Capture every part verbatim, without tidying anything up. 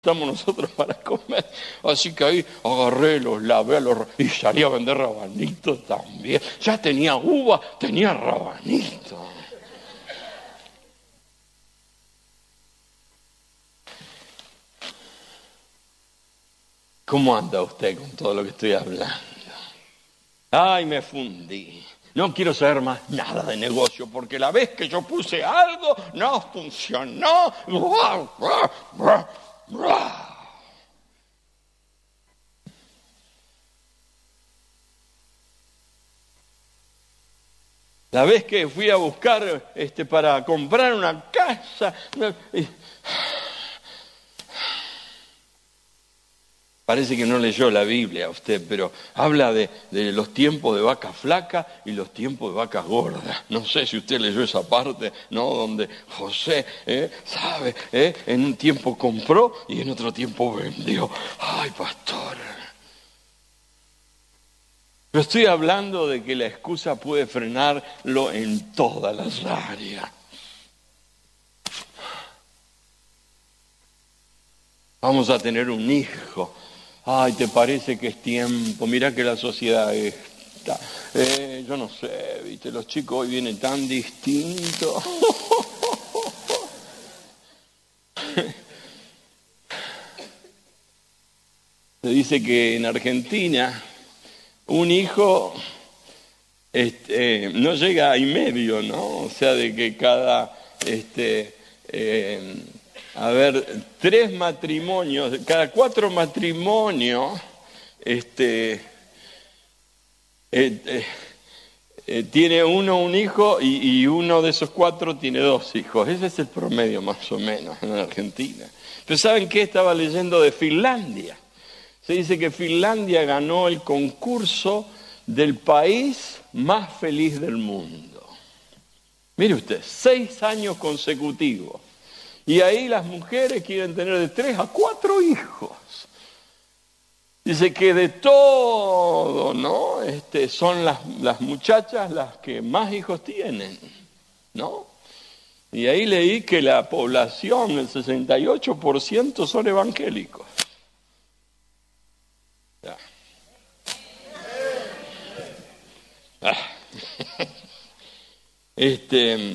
estamos nosotros para comer. Así que ahí agarré, los lavé los, y salí a vender rabanitos también. Ya tenía uva, tenía rabanitos. ¿Cómo anda usted con todo lo que estoy hablando? Ay, me fundí. No quiero saber más nada de negocio, porque la vez que yo puse algo, no funcionó. La vez que fui a buscar este, para comprar una casa... Eh, Parece que no leyó la Biblia usted, pero habla de, de los tiempos de vacas flacas y los tiempos de vacas gordas. No sé si usted leyó esa parte, ¿no? Donde José, ¿eh? ¿sabe? ¿eh? En un tiempo compró y en otro tiempo vendió. Ay, pastor. Pero estoy hablando de que la excusa puede frenarlo en todas las áreas. Vamos a tener un hijo. Ay, ¿te parece que es tiempo? Mirá que la sociedad está. Eh, yo no sé, viste, los chicos hoy vienen tan distintos. Se dice que en Argentina un hijo este, no llega a y medio, ¿no? O sea, de que cada... este eh, A ver, tres matrimonios, cada cuatro matrimonios, este, eh, eh, eh, tiene uno un hijo y, y uno de esos cuatro tiene dos hijos. Ese es el promedio más o menos en Argentina. Pero ¿saben qué? Estaba leyendo de Finlandia. Se dice que Finlandia ganó el concurso del país más feliz del mundo. Mire usted, seis años consecutivos. Y ahí las mujeres quieren tener de tres a cuatro hijos. Dice que de todo, ¿no? Este, son las, las muchachas las que más hijos tienen, ¿no? Y ahí leí que la población, el sesenta y ocho por ciento son evangélicos. Ya. Ah. Este,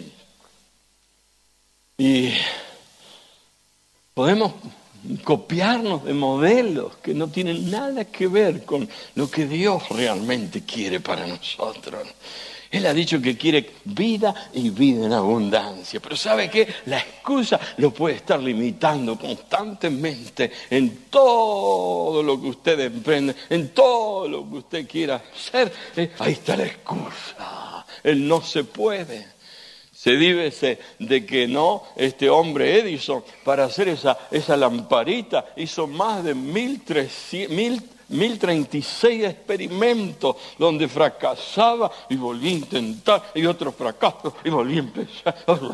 y... Podemos copiarnos de modelos que no tienen nada que ver con lo que Dios realmente quiere para nosotros. Él ha dicho que quiere vida y vida en abundancia. Pero ¿sabe qué? La excusa lo puede estar limitando constantemente en todo lo que usted emprende, en todo lo que usted quiera hacer. Eh, ahí está la excusa. Él no se puede. Se dice de que no, este hombre Edison, para hacer esa, esa lamparita, hizo más de mil treinta y seis experimentos donde fracasaba y volvía a intentar, y otros fracasos y volvía a empezar.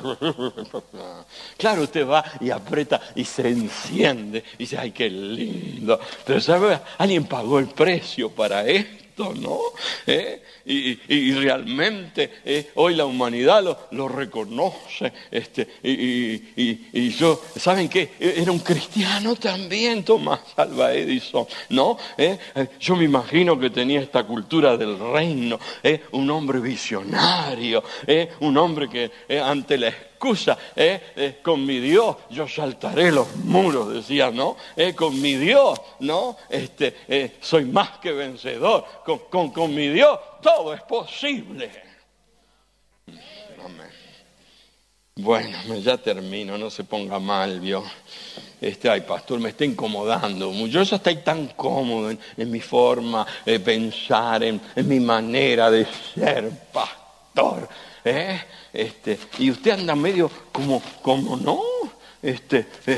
Claro, usted va y aprieta y se enciende y dice, ay, qué lindo. Pero ¿sabe? Alguien pagó el precio para esto, ¿no? ¿Eh? Y, y, y realmente eh, hoy la humanidad lo, lo reconoce. Este, y, y, y, y yo, ¿saben qué? Era un cristiano también, Tomás Alva Edison, ¿no? ¿Eh? Yo me imagino que tenía esta cultura del reino, ¿eh? Un hombre visionario, ¿eh? Un hombre que eh, ante la excusa, eh, eh, con mi Dios yo saltaré los muros, decía, ¿no? Eh, con mi Dios, ¿no? Este, eh, soy más que vencedor. Con, con, con mi Dios todo es posible. Amén. Bueno, ya termino, no se ponga mal, ¿vio? Este, ay, pastor, me está incomodando. Yo ya estoy tan cómodo en, en mi forma de pensar, en, en mi manera de ser pastor. ¿Eh? Este, y usted anda medio como, como no, este, eh,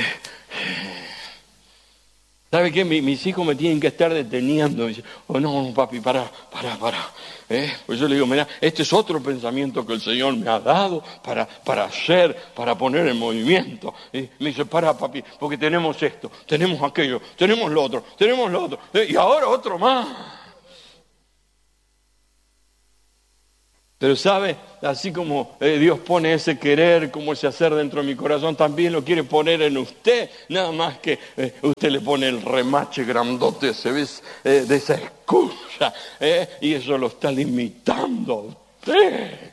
¿sabe qué? Mi, mis hijos me tienen que estar deteniendo. Dice, oh no, no, papi, para, para, para. ¿Eh? Pues yo le digo, mira, este es otro pensamiento que el Señor me ha dado para, para hacer, para poner en movimiento. Y me dice, para, papi, porque tenemos esto, tenemos aquello, tenemos lo otro, tenemos lo otro, ¿eh? Y ahora otro más. Pero sabe, así como eh, Dios pone ese querer, como ese hacer dentro de mi corazón, también lo quiere poner en usted. Nada más que eh, usted le pone el remache grandote ese, ¿ves? Eh, de esa excusa. Eh, y eso lo está limitando a usted.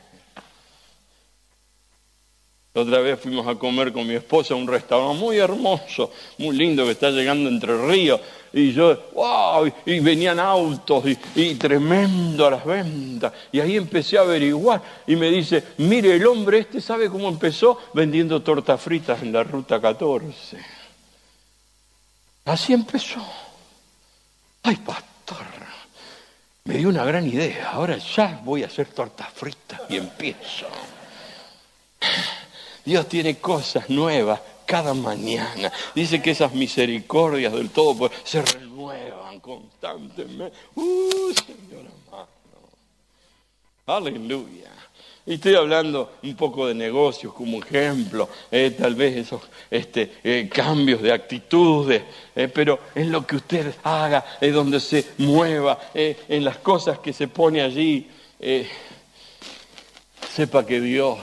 Otra vez fuimos a comer con mi esposa a un restaurante muy hermoso, muy lindo, que está llegando Entre Ríos. Y yo, wow, y venían autos y, y tremendo a las ventas. Y ahí empecé a averiguar y me dice, mire, el hombre este, ¿sabe cómo empezó? Vendiendo tortas fritas en la Ruta catorce. Así empezó. Ay, pastor, me dio una gran idea. Ahora ya voy a hacer tortas fritas y empiezo. Dios tiene cosas nuevas cada mañana. Dice que esas misericordias del todo se renuevan constantemente. ¡Uh, Señor amado! ¡Aleluya! Y estoy hablando un poco de negocios como ejemplo, eh, tal vez esos este, eh, cambios de actitudes, eh, pero en lo que usted haga, es eh, donde se mueva, eh, en las cosas que se pone allí, eh, sepa que Dios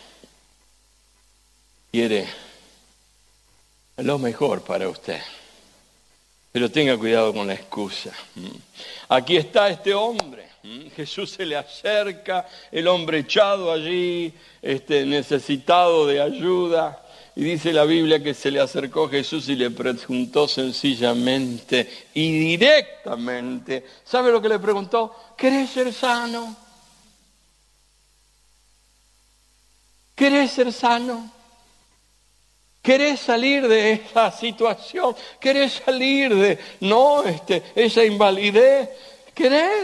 quiere lo mejor para usted. Pero tenga cuidado con la excusa. Aquí está este hombre. Jesús se le acerca, el hombre echado allí, este, necesitado de ayuda. Y dice la Biblia que se le acercó Jesús y le preguntó sencillamente y directamente. ¿Sabe lo que le preguntó? ¿Querés ser sano? ¿Querés ser sano? ¿Querés salir de esa situación? ¿Querés salir de, no, este, esa invalidez? ¿Querés?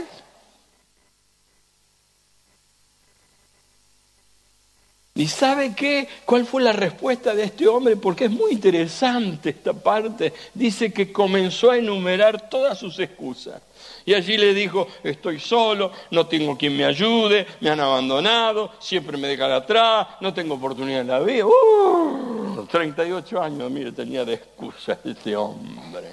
¿Y sabe qué? ¿Cuál fue la respuesta de este hombre? Porque es muy interesante esta parte. Dice que comenzó a enumerar todas sus excusas. Y allí le dijo, estoy solo, no tengo quien me ayude, me han abandonado, siempre me dejan atrás, no tengo oportunidad en la vida. Uh, treinta y ocho años, mire, tenía de excusa este hombre.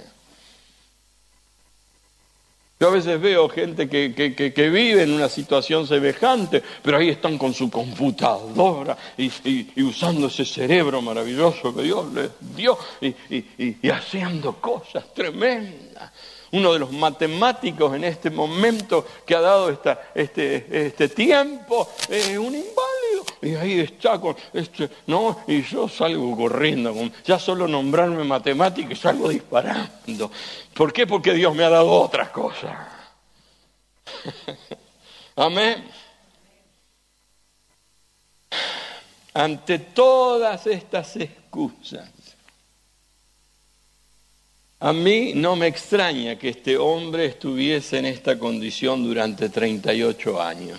Yo a veces veo gente que, que, que, que vive en una situación semejante, pero ahí están con su computadora y, y, y usando ese cerebro maravilloso que Dios les dio y, y, y, y haciendo cosas tremendas. Uno de los matemáticos en este momento que ha dado esta, este, este tiempo es un inválido. Y ahí está con este, no, y yo salgo corriendo, con, ya solo nombrarme matemática y salgo disparando. ¿Por qué? Porque Dios me ha dado otras cosas. Amén. Ante todas estas excusas, a mí no me extraña que este hombre estuviese en esta condición durante treinta y ocho años.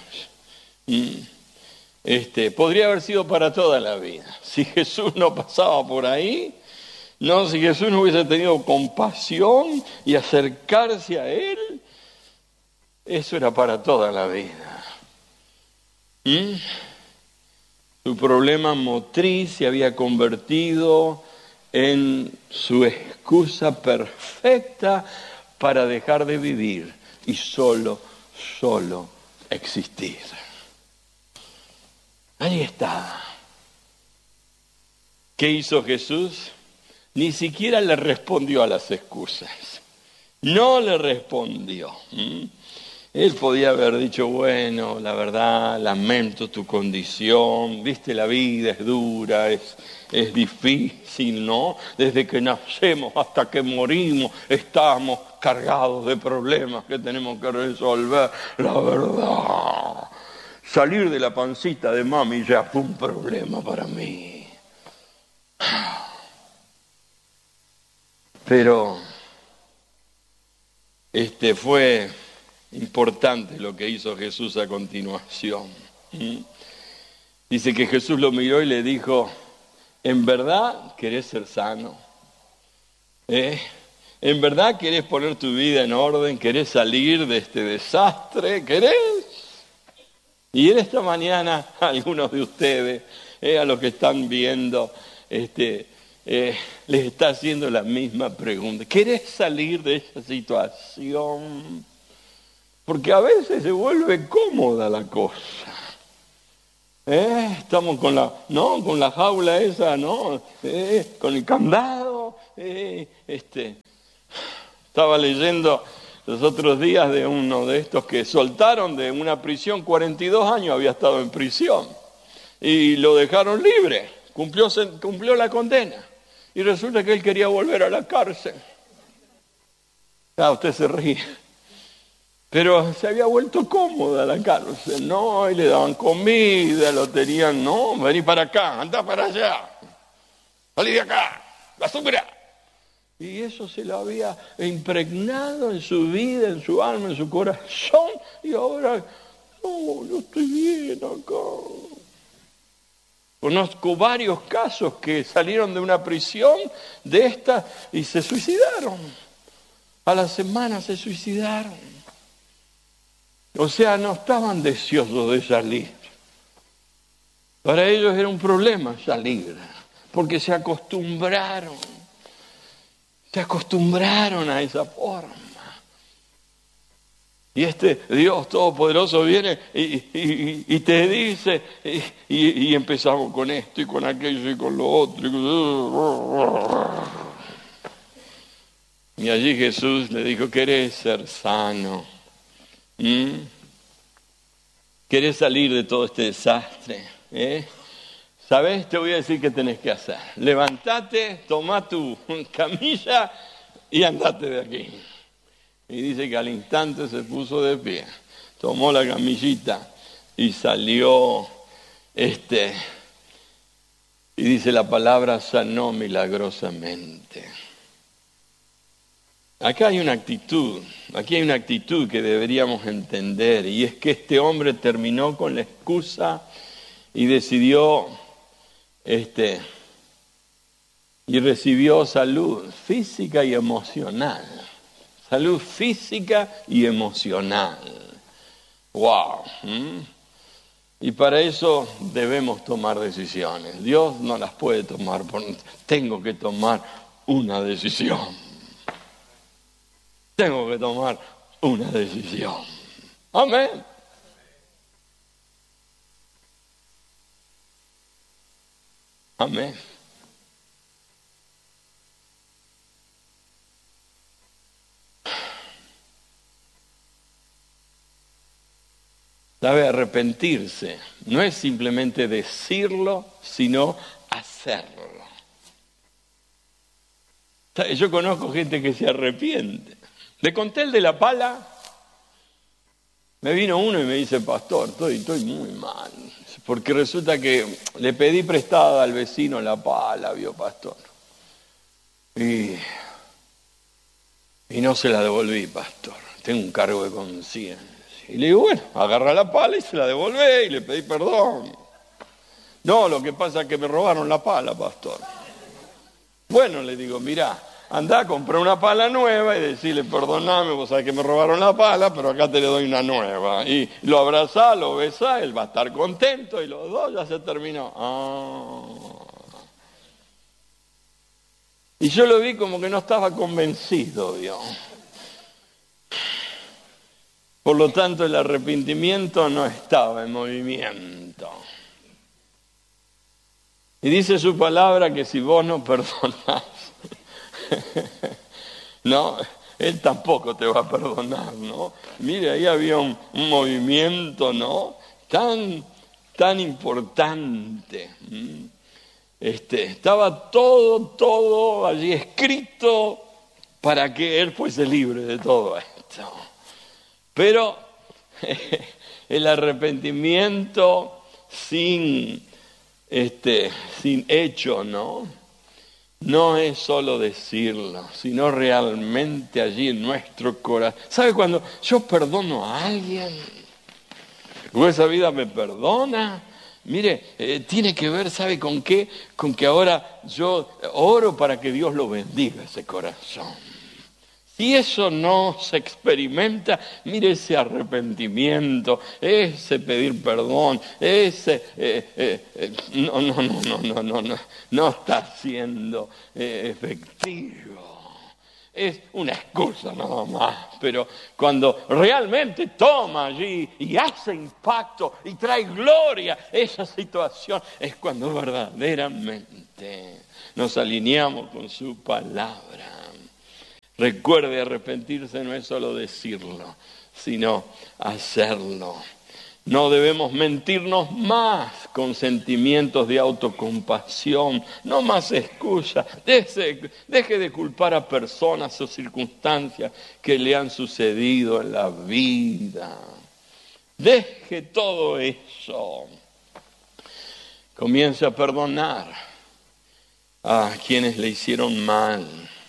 Este, podría haber sido para toda la vida. Si Jesús no pasaba por ahí, no, si Jesús no hubiese tenido compasión y acercarse a él, eso era para toda la vida. ¿Mm? Su problema motriz se había convertido en su excusa perfecta para dejar de vivir y solo, solo existir. Ahí está. ¿Qué hizo Jesús? Ni siquiera le respondió a las excusas. No le respondió. ¿Mm? Él podía haber dicho, bueno, la verdad, lamento tu condición, viste, la vida es dura, es, es difícil, ¿no? Desde que nacemos hasta que morimos estamos cargados de problemas que tenemos que resolver. La verdad, salir de la pancita de mami ya fue un problema para mí. Pero este fue importante lo que hizo Jesús a continuación. Dice que Jesús lo miró y le dijo, ¿en verdad querés ser sano? ¿Eh? ¿En verdad querés poner tu vida en orden? ¿Querés salir de este desastre? ¿Querés? Y en esta mañana, a algunos de ustedes, eh, a los que están viendo, este, eh, les está haciendo la misma pregunta. ¿Querés salir de esa situación? Porque a veces se vuelve cómoda la cosa. ¿Eh? Estamos con la, ¿no? Con la jaula esa, ¿no? ¿Eh? Con el candado. ¿Eh? Este, estaba leyendo los otros días de uno de estos que soltaron de una prisión, cuarenta y dos años había estado en prisión, y lo dejaron libre, cumplió, cumplió la condena, y resulta que él quería volver a la cárcel. Ah, usted se ríe. Pero se había vuelto cómoda la cárcel, ¿no? Y le daban comida, lo tenían, no, vení para acá, anda para allá, salí de acá, basura. Y eso se lo había impregnado en su vida, en su alma, en su corazón, y ahora, no, yo estoy bien acá. Conozco varios casos que salieron de una prisión de esta y se suicidaron. A la semana se suicidaron. O sea, no estaban deseosos de salir. Para ellos era un problema salir, porque se acostumbraron, se acostumbraron a esa forma. Y este Dios Todopoderoso viene y, y, y te dice, y, y, y empezamos con esto y con aquello y con lo otro. Y, y allí Jesús le dijo, ¿querés ser sano? ¿Mm? ¿Querés salir de todo este desastre? ¿Eh? ¿Sabés? Te voy a decir qué tenés que hacer. Levantate, tomá tu camilla y andate de aquí. Y dice que al instante se puso de pie, tomó la camillita y salió, este, y dice la palabra, sanó milagrosamente. Acá hay una actitud, aquí hay una actitud que deberíamos entender, y es que este hombre terminó con la excusa y decidió, este, y recibió salud física y emocional. Salud física y emocional. ¡Wow! ¿Mm? Y para eso debemos tomar decisiones. Dios no las puede tomar, por... tengo que tomar una decisión. Tengo que tomar una decisión. Amén. Amén. ¿Sabe? Arrepentirse no es simplemente decirlo, sino hacerlo. Yo conozco gente que se arrepiente. Le conté el de la pala. Me vino uno y me dice, pastor, estoy, estoy muy mal. Porque resulta que le pedí prestada al vecino la pala, vio, pastor. Y, y no se la devolví, pastor. Tengo un cargo de conciencia. Y le digo, bueno, agarra la pala y se la devolvé y le pedí perdón. No, lo que pasa es que me robaron la pala, pastor. Bueno, le digo, mirá, andá a comprar una pala nueva y decirle, perdoname, vos sabés que me robaron la pala, pero acá te le doy una nueva. Y lo abrazá, lo besá, él va a estar contento y los dos ya se terminó. Ah. Y yo lo vi como que no estaba convencido, Dios. Por lo tanto, el arrepentimiento no estaba en movimiento. Y dice su palabra que si vos no perdonás, no, Él tampoco te va a perdonar, ¿no? Mire, ahí había un, un movimiento, ¿no? Tan, tan importante. Este, estaba todo, todo allí escrito para que Él fuese libre de todo esto. Pero el arrepentimiento sin, este, sin hecho, ¿no? No es solo decirlo, sino realmente allí en nuestro corazón. ¿Sabe cuando yo perdono a alguien? ¿O esa vida me perdona? Mire, eh, tiene que ver, ¿sabe con qué? Con que ahora yo oro para que Dios lo bendiga ese corazón. Si eso no se experimenta, mire ese arrepentimiento, ese pedir perdón, ese eh, eh, eh, no, no, no, no, no, no, no, no está siendo eh, efectivo. Es una excusa nada más, pero cuando realmente toma allí y hace impacto y trae gloria a esa situación, es cuando verdaderamente nos alineamos con su palabra. Recuerde, arrepentirse no es solo decirlo, sino hacerlo. No debemos mentirnos más con sentimientos de autocompasión, no más excusas. Deje, deje de culpar a personas o circunstancias que le han sucedido en la vida. Deje todo eso. Comience a perdonar a quienes le hicieron mal.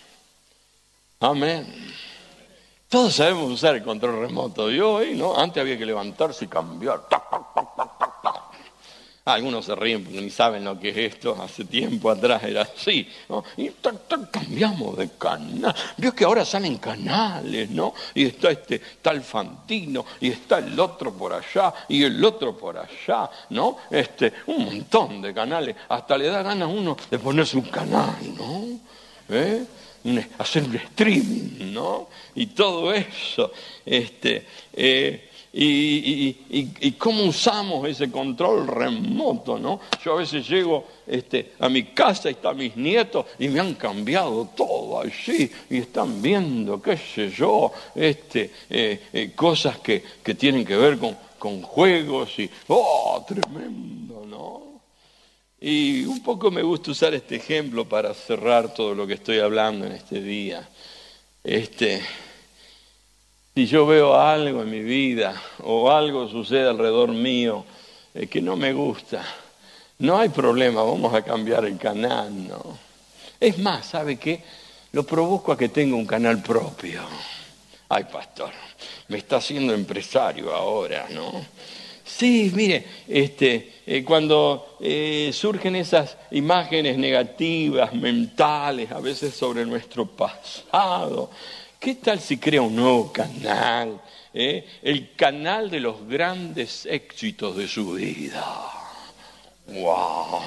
Amén. Todos sabemos usar el control remoto de hoy, ¿no? Antes había que levantarse y cambiar. ¡Tac, tac, tac, tac, tac, tac! Algunos se ríen porque ni saben lo que es esto. Hace tiempo atrás era así, ¿no? Y tac, tac, cambiamos de canal. Vio que ahora salen canales, ¿no? Y está este tal Fantino, y está el otro por allá, y el otro por allá, ¿no? Este, un montón de canales. Hasta le da ganas a uno de ponerse un canal, ¿no? ¿Eh? Hacer un streaming, ¿no? Y todo eso, este, eh, y, y, y, y cómo usamos ese control remoto, ¿no? Yo a veces llego este, a mi casa y están mis nietos y me han cambiado todo allí y están viendo, qué sé yo, este, eh, eh, cosas que, que tienen que ver con, con juegos y, ¡oh, tremendo!, ¿no? Y un poco me gusta usar este ejemplo para cerrar todo lo que estoy hablando en este día. Este, si yo veo algo en mi vida o algo sucede alrededor mío eh, que no me gusta, no hay problema, vamos a cambiar el canal, ¿no? Es más, ¿sabe qué? Lo provoco a que tenga un canal propio. Ay, pastor, me está haciendo empresario ahora, ¿no? Sí, mire, este, eh, cuando eh, surgen esas imágenes negativas, mentales, a veces sobre nuestro pasado, ¿qué tal si crea un nuevo canal? ¿Eh? El canal de los grandes éxitos de su vida. ¡Wow!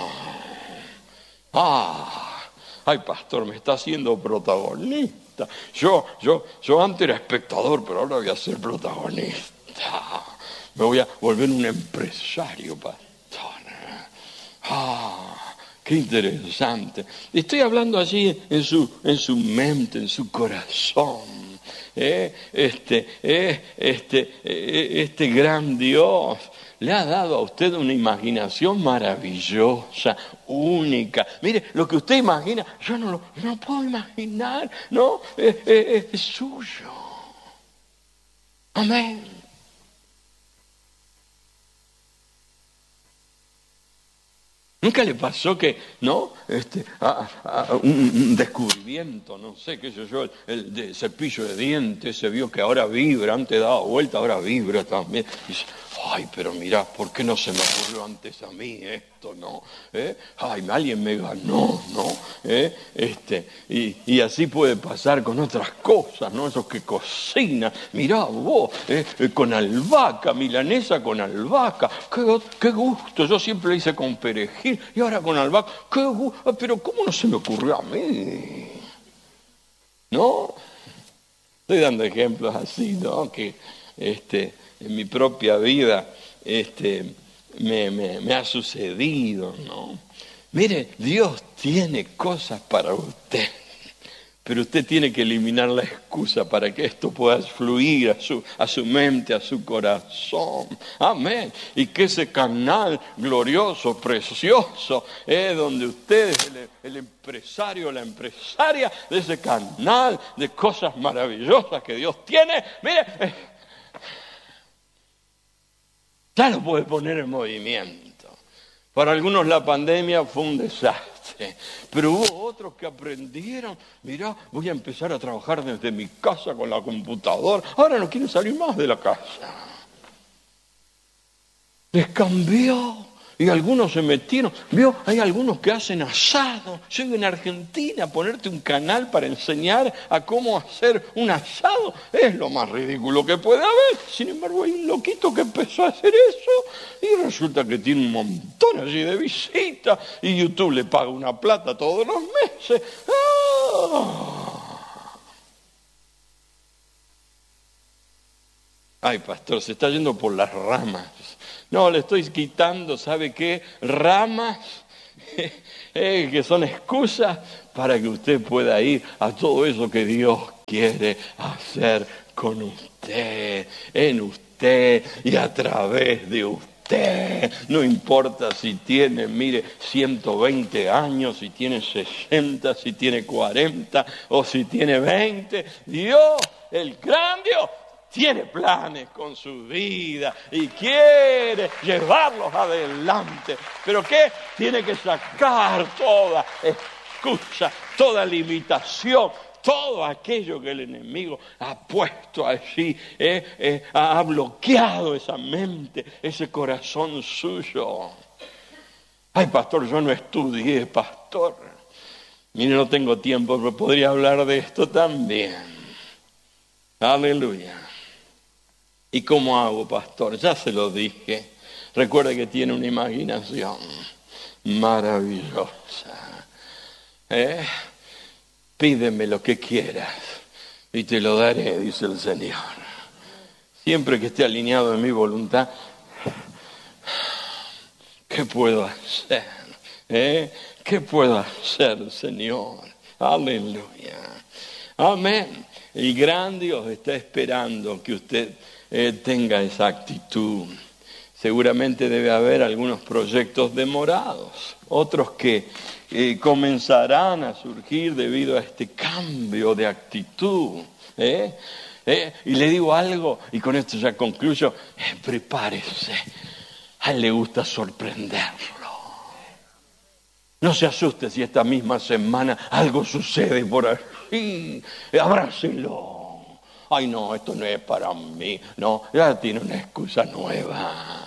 ¡Ah! ¡Ay, pastor, me está haciendo protagonista! Yo, yo, yo antes era espectador, pero ahora voy a ser protagonista. Me voy a volver un empresario, pastor. Ah, qué interesante. Estoy hablando allí en su, en su mente, en su corazón. Eh, este, eh, este, eh, este gran Dios le ha dado a usted una imaginación maravillosa, única. Mire, lo que usted imagina, yo no lo, no lo puedo imaginar, ¿no? Eh, eh, es suyo. Amén. ¿Nunca le pasó que, no, este, a, a, un, un descubrimiento, no sé, qué sé yo, el, el de cepillo de dientes, se vio que ahora vibra, antes daba vuelta, ahora vibra también? Y dice, ay, pero mirá, ¿por qué no se me ocurrió antes a mí esto, no? ¿Eh? Ay, alguien me ganó, ¿no? ¿Eh? Este, y, y así puede pasar con otras cosas, ¿no? Esos que cocinan, mirá vos, ¿eh? Con albahaca, milanesa con albahaca, qué, qué gusto, yo siempre la hice con perejil, y ahora con albahaca, qué gusto, pero ¿cómo no se me ocurrió a mí? ¿No? Estoy dando ejemplos así, ¿no? Que, este... en mi propia vida este, me, me, me ha sucedido, ¿no? Mire, Dios tiene cosas para usted, pero usted tiene que eliminar la excusa para que esto pueda fluir a su, a su mente, a su corazón. Amén. Y que ese canal glorioso, precioso, es donde usted es el, el empresario, la empresaria de ese canal de cosas maravillosas que Dios tiene. Mire, eh, ya lo puede poner en movimiento. Para algunos la pandemia fue un desastre, pero hubo otros que aprendieron, mirá, voy a empezar a trabajar desde mi casa con la computadora, ahora no quieren salir más de la casa. Les cambió. Y algunos se metieron, vio, hay algunos que hacen asado. Yo en Argentina, ponerte un canal para enseñar a cómo hacer un asado es lo más ridículo que puede haber. Sin embargo, hay un loquito que empezó a hacer eso y resulta que tiene un montón allí de visitas y YouTube le paga una plata todos los meses. ¡Ah! Ay, pastor, se está yendo por las ramas. No, le estoy quitando, ¿sabe qué? Ramas eh, que son excusas para que usted pueda ir a todo eso que Dios quiere hacer con usted, en usted y a través de usted. No importa si tiene, mire, ciento veinte años, si tiene sesenta, si tiene cuarenta o si tiene veinte. Dios, el gran Dios, tiene planes con su vida y quiere llevarlos adelante. ¿Pero qué? Tiene que sacar toda excusa, toda limitación, todo aquello que el enemigo ha puesto allí, eh, eh, ha bloqueado esa mente, ese corazón suyo. Ay, pastor, yo no estudié, pastor. Mire, no tengo tiempo, pero podría hablar de esto también. Aleluya. ¿Y cómo hago, pastor? Ya se lo dije. Recuerde que tiene una imaginación maravillosa. ¿Eh? Pídeme lo que quieras y te lo daré, dice el Señor. Siempre que esté alineado en mi voluntad, ¿qué puedo hacer? ¿Eh? ¿Qué puedo hacer, Señor? Aleluya. Amén. El gran Dios está esperando que usted eh, tenga esa actitud. Seguramente debe haber algunos proyectos demorados, otros que eh, comenzarán a surgir debido a este cambio de actitud. ¿eh? ¿Eh? Y le digo algo, y con esto ya concluyo, eh, prepárese. A él le gusta sorprenderlo. No se asuste si esta misma semana algo sucede por allí. Abrácelo. Ay, no, esto no es para mí. No, ya tiene una excusa nueva.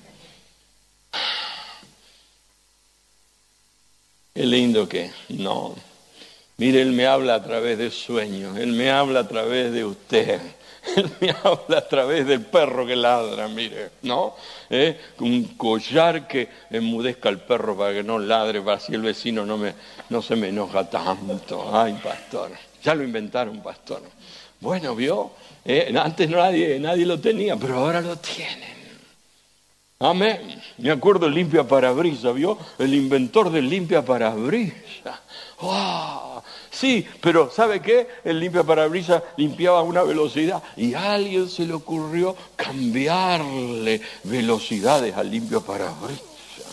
Qué lindo que no. Mire, Él me habla a través de sueños. Él me habla a través de usted. Él me habla a través del perro que ladra, mire, ¿no? ¿Eh? Un collar que enmudezca al perro para que no ladre, para así el vecino no, me, no se me enoja tanto. Ay, pastor, ya lo inventaron, pastor. Bueno, ¿vio? ¿Eh? Antes nadie, nadie lo tenía, pero ahora lo tienen. Amén. Me acuerdo el limpia parabrisas, ¿vio? El inventor del limpia parabrisas. ¡Oh! Sí, pero ¿sabe qué? El limpia parabrisas limpiaba a una velocidad y a alguien se le ocurrió cambiarle velocidades al limpia parabrisas.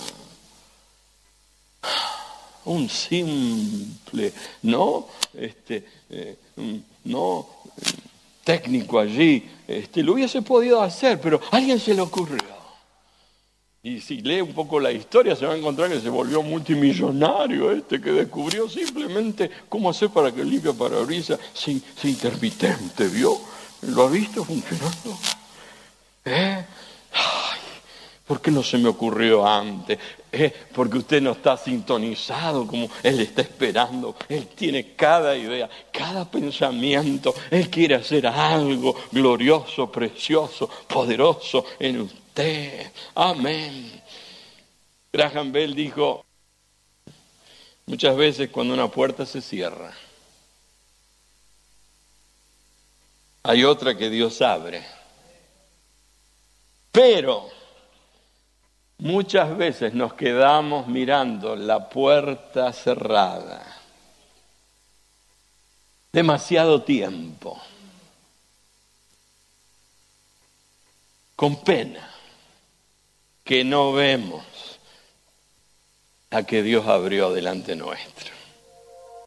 Un simple, ¿no? Este, eh, no técnico allí, este, lo hubiese podido hacer, pero a alguien se le ocurrió. Y si lee un poco la historia se va a encontrar que se volvió multimillonario este que descubrió simplemente cómo hacer para que el limpia parabrisas sea, sea intermitente, ¿vio? ¿Lo ha visto funcionando? ¿Eh? Ay, ¿por qué no se me ocurrió antes? ¿Eh? Porque usted no está sintonizado como Él está esperando. Él tiene cada idea, cada pensamiento. Él quiere hacer algo glorioso, precioso, poderoso en usted. Amén. Graham Bell dijo, muchas veces cuando una puerta se cierra, hay otra que Dios abre. Pero muchas veces nos quedamos mirando la puerta cerrada demasiado tiempo, con pena, que no vemos a que Dios abrió delante nuestro.